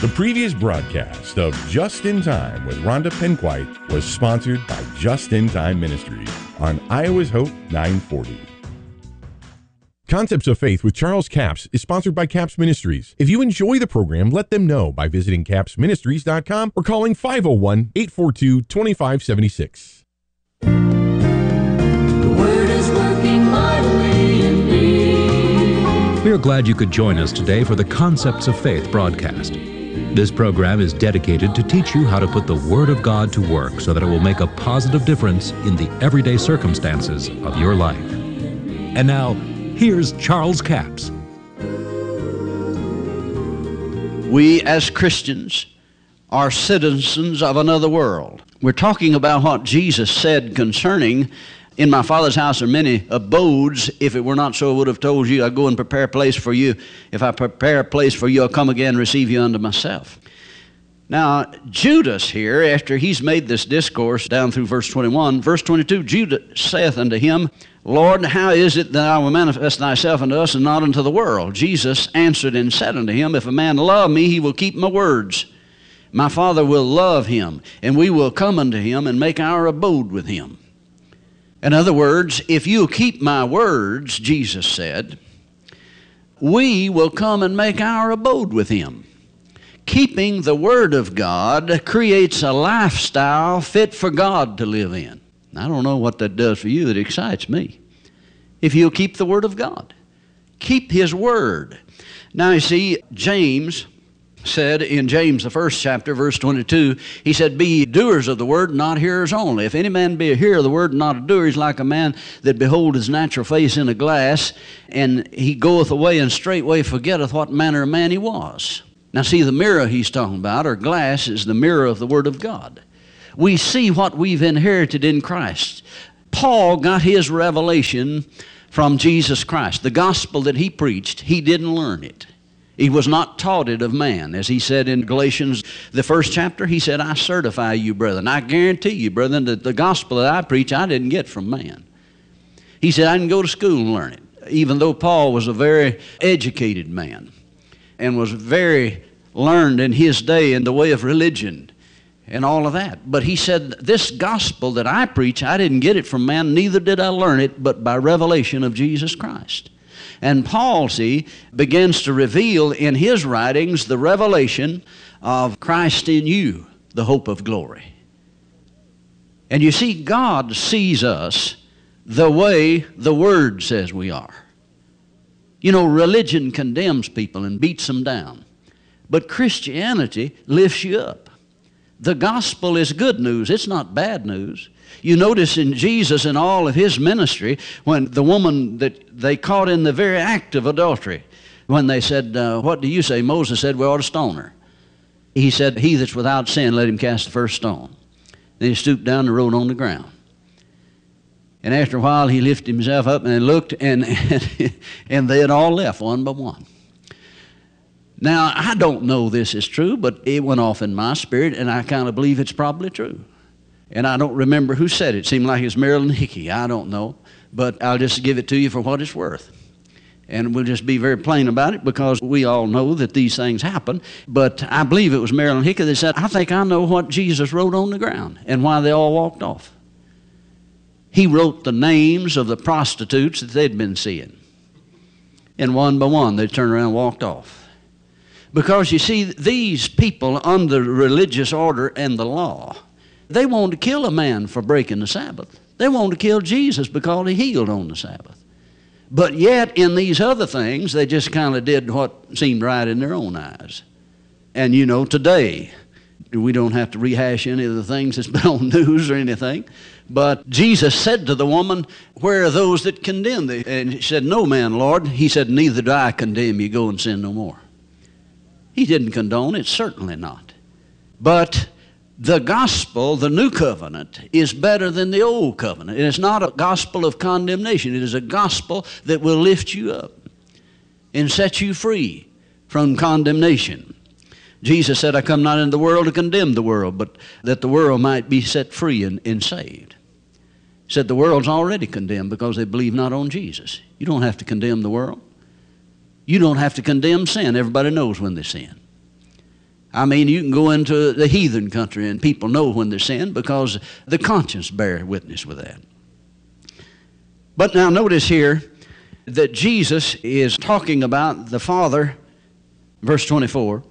The previous broadcast of Just in Time with Rhonda Penquite was sponsored by Just in Time Ministries on Iowa's Hope 940. Concepts of Faith with Charles Capps is sponsored by Capps Ministries. If you enjoy the program, let them know by visiting capsministries.com or calling 501-842-2576. The Word is working mightily in me. We are glad you could join us today for the Concepts of Faith broadcast. This program is dedicated to teach you how to put the Word of God to work so that it will make a positive difference in the everyday circumstances of your life. And now, here's Charles Capps. We as Christians are citizens of another world. We're talking about what Jesus said concerning, in my Father's house are many abodes. If it were not so, I would have told you, I'll go and prepare a place for you. If I prepare a place for you, I'll come again and receive you unto myself. Now, Judas here, after he's made this discourse down through verse 21, verse 22, Judas saith unto him, Lord, how is it that thou wilt manifest thyself unto us and not unto the world? Jesus answered and said unto him, If a man love me, he will keep my words. My Father will love him, and we will come unto him and make our abode with him. In other words, if you'll keep my words, Jesus said, we will come and make our abode with him. Keeping the Word of God creates a lifestyle fit for God to live in. I don't know what that does for you. It excites me. If you'll keep the Word of God. Keep His Word. Now you see, James said in James, the first chapter, verse 22, he said, Be ye doers of the word, not hearers only. If any man be a hearer of the word, and not a doer, he's like a man that behold his natural face in a glass, and he goeth away and straightway forgetteth what manner of man he was. Now see, the mirror he's talking about, or glass, is the mirror of the Word of God. We see what we've inherited in Christ. Paul got his revelation from Jesus Christ. The gospel that he preached, he didn't learn it. He was not taught it of man. As he said in Galatians, the first chapter, he said, I certify you, brethren. I guarantee you, brethren, that the gospel that I preach, I didn't get from man. He said, I didn't go to school and learn it, even though Paul was a very educated man and was very learned in his day in the way of religion and all of that. But he said, this gospel that I preach, I didn't get it from man, neither did I learn it, but by revelation of Jesus Christ. And Paul, see, begins to reveal in his writings the revelation of Christ in you, the hope of glory. And you see, God sees us the way the Word says we are. You know, religion condemns people and beats them down. But Christianity lifts you up. The gospel is good news. It's not bad news. You notice in Jesus and all of his ministry, when the woman that they caught in the very act of adultery, when they said, what do you say? Moses said, we ought to stone her. He said, he that's without sin, let him cast the first stone. Then he stooped down and wrote on the ground. And after a while, he lifted himself up and looked, and they had all left one by one. Now, I don't know this is true, but it went off in my spirit, and I kind of believe it's probably true. And I don't remember who said it. It seemed like it was Marilyn Hickey. I don't know. But I'll just give it to you for what it's worth. And we'll just be very plain about it, because we all know that these things happen. But I believe it was Marilyn Hickey that said, I think I know what Jesus wrote on the ground and why they all walked off. He wrote the names of the prostitutes that they'd been seeing. And one by one, they turned around and walked off. Because you see, these people under religious order and the law, they wanted to kill a man for breaking the Sabbath. They wanted to kill Jesus because he healed on the Sabbath. But yet, in these other things, they just kind of did what seemed right in their own eyes. And you know, today, we don't have to rehash any of the things that's been on news or anything. But Jesus said to the woman, where are those that condemn thee? And she said, no man, Lord. He said, neither do I condemn you. Go and sin no more. He didn't condone it, certainly not. But the gospel, the new covenant, is better than the old covenant. It is not a gospel of condemnation. It is a gospel that will lift you up and set you free from condemnation. Jesus said, I come not into the world to condemn the world, but that the world might be set free and saved. He said the world's already condemned because they believe not on Jesus. You don't have to condemn the world. You don't have to condemn sin. Everybody knows when they sin. I mean, you can go into the heathen country and people know when they're sinned because the conscience bears witness with that. But now notice here that Jesus is talking about the Father, verse 24.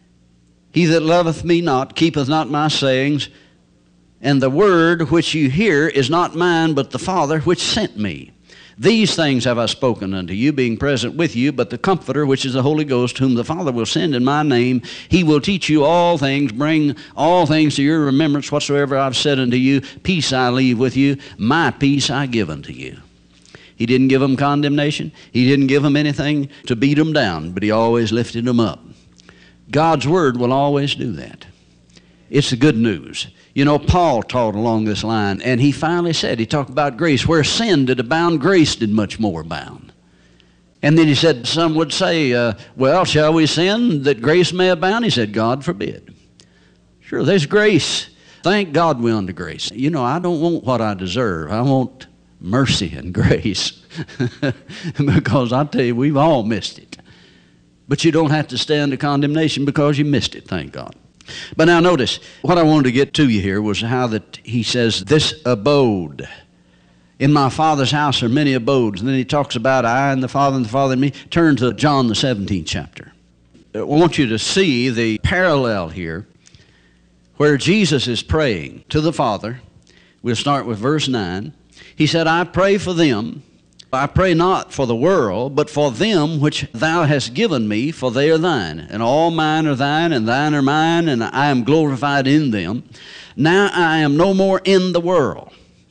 He that loveth me not keepeth not my sayings, and the word which you hear is not mine, but the Father which sent me. These things have I spoken unto you, being present with you, but the Comforter, which is the Holy Ghost, whom the Father will send in my name, he will teach you all things, bring all things to your remembrance, whatsoever I've said unto you. Peace I leave with you, my peace I give unto you. He didn't give them condemnation. He didn't give them anything to beat them down, but he always lifted them up. God's Word will always do that. It's the good news. You know, Paul taught along this line, and he finally said, he talked about grace. Where sin did abound, grace did much more abound. And then he said, some would say, well, shall we sin that grace may abound? He said, God forbid. Sure, there's grace. Thank God we're under grace. You know, I don't want what I deserve. I want mercy and grace. Because I tell you, we've all missed it. But you don't have to stay under condemnation because you missed it, thank God. But now notice, what I wanted to get to you here was how that he says, this abode. In my Father's house are many abodes. And then he talks about I and the Father in me. Turn to John the 17th chapter. I want you to see the parallel here where Jesus is praying to the Father. We'll start with verse 9. He said, I pray for them. I pray not for the world, but for them which thou hast given me, for they are thine. And all mine are thine, and thine are mine, and I am glorified in them. Now I am no more in the world,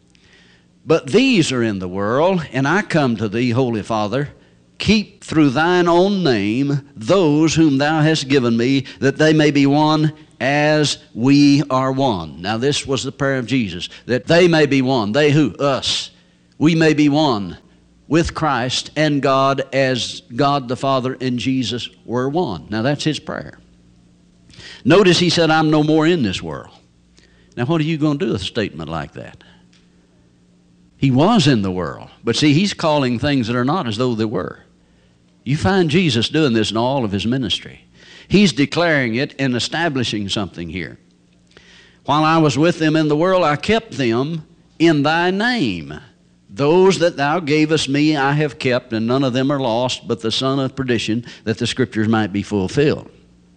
but these are in the world, and I come to thee, Holy Father. Keep through thine own name those whom thou hast given me, that they may be one as we are one. Now this was the prayer of Jesus, that they may be one. They who? Us. We may be one with Christ and God as God the Father and Jesus were one. Now that's his prayer. Notice he said, I'm no more in this world. Now what are you going to do with a statement like that? He was in the world. But see, he's calling things that are not as though they were. You find Jesus doing this in all of his ministry. He's declaring it and establishing something here. While I was with them in the world, I kept them in thy name. Those that thou gavest me I have kept, and none of them are lost, but the son of perdition, that the scriptures might be fulfilled.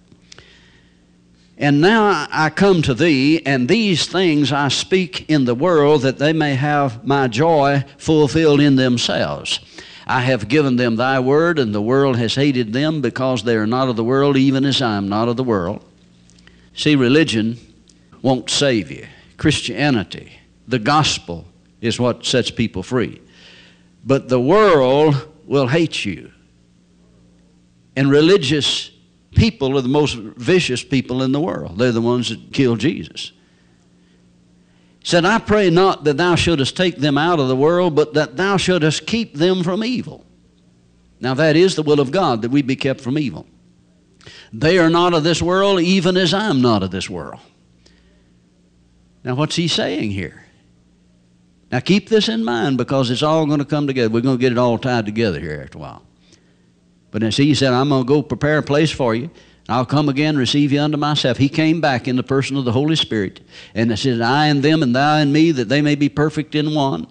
And now I come to thee, and these things I speak in the world, that they may have my joy fulfilled in themselves. I have given them thy word, and the world has hated them, because they are not of the world, even as I am not of the world. See, religion won't save you. Christianity, the gospel, is what sets people free. But the world will hate you. And religious people are the most vicious people in the world. They're the ones that killed Jesus. He said, I pray not that thou shouldest take them out of the world, but that thou shouldest keep them from evil. Now that is the will of God, that we be kept from evil. They are not of this world, even as I am not of this world. Now what's he saying here? Now keep this in mind, because it's all going to come together. We're going to get it all tied together here after a while. But then see, he said, I'm going to go prepare a place for you. I'll come again, receive you unto myself. He came back in the person of the Holy Spirit. And it says, I and them and thou and me, that they may be perfect in one.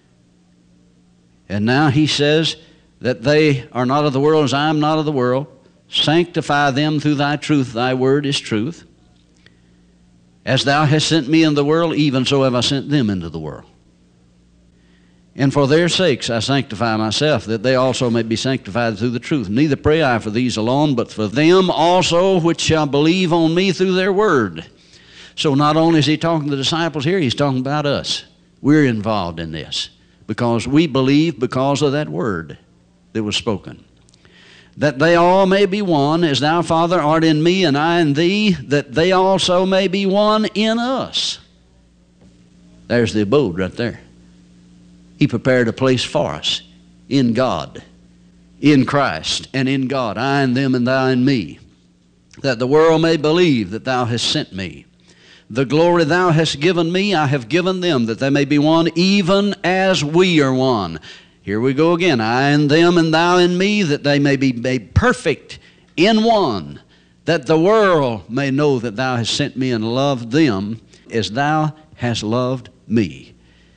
And now he says that they are not of the world as I am not of the world. Sanctify them through thy truth. Thy word is truth. As thou hast sent me in the world, even so have I sent them into the world. And for their sakes I sanctify myself, that they also may be sanctified through the truth. Neither pray I for these alone, but for them also which shall believe on me through their word. So not only is he talking to the disciples here, he's talking about us. We're involved in this because we believe because of that word that was spoken. That they all may be one, as thou, Father, art in me, and I in thee, that they also may be one in us. There's the abode right there. He prepared a place for us in God, in Christ, and in God, I and them and thou and me, that the world may believe that thou hast sent me. The glory thou hast given me, I have given them, that they may be one, even as we are one. Here we go again, I and them and thou and me, that they may be made perfect in one, that the world may know that thou hast sent me and loved them as thou hast loved me.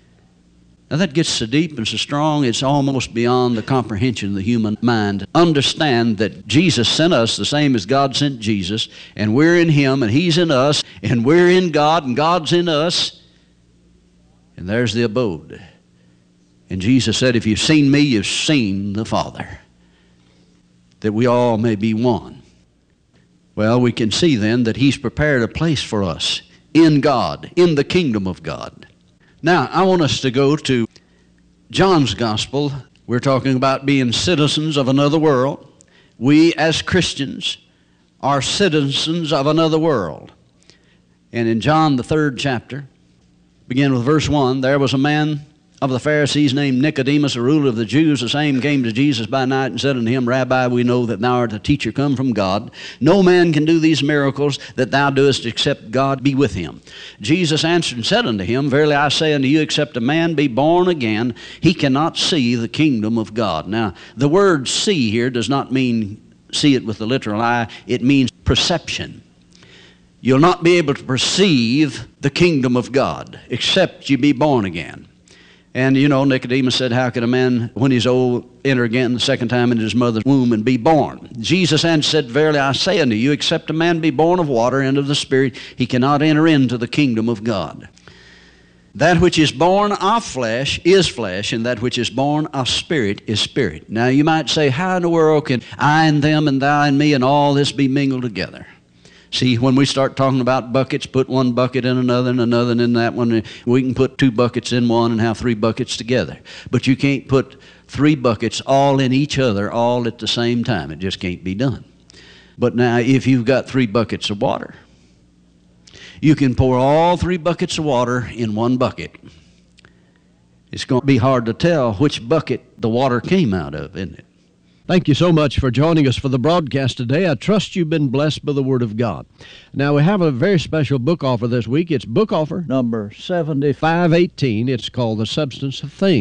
Now that gets so deep and so strong, it's almost beyond the comprehension of the human mind. Understand that Jesus sent us the same as God sent Jesus, and we're in Him, and He's in us, and we're in God, and God's in us, and there's the abode. And Jesus said, if you've seen me, you've seen the Father, that we all may be one. Well, we can see then that He's prepared a place for us in God, in the kingdom of God. Now, I want us to go to John's Gospel. We're talking about being citizens of another world. We as Christians are citizens of another world. And in John, the 3rd chapter, begin with verse 1, there was a man of the Pharisees named Nicodemus, a ruler of the Jews. The same came to Jesus by night and said unto him, Rabbi, we know that thou art a teacher come from God. No man can do these miracles that thou doest except God be with him. Jesus answered and said unto him, Verily I say unto you, except a man be born again, he cannot see the kingdom of God. Now, the word see here does not mean see it with the literal eye. It means perception. You'll not be able to perceive the kingdom of God except you be born again. And you know, Nicodemus said, how can a man, when he's old, enter again the second time into his mother's womb and be born? Jesus answered, said, Verily I say unto you, except a man be born of water and of the Spirit, he cannot enter into the kingdom of God. That which is born of flesh is flesh, and that which is born of spirit is spirit. Now you might say, how in the world can I and them and thou and me and all this be mingled together? See, when we start talking about buckets, put one bucket in another and another in that one. We can put 2 buckets in one and have 3 buckets together. But you can't put 3 buckets all in each other all at the same time. It just can't be done. But now, if you've got 3 buckets of water, you can pour all 3 buckets of water in one bucket. It's going to be hard to tell which bucket the water came out of, isn't it? Thank you so much for joining us for the broadcast today. I trust you've been blessed by the Word of God. Now, we have a very special book offer this week. It's book offer number 7518. It's called The Substance of Things.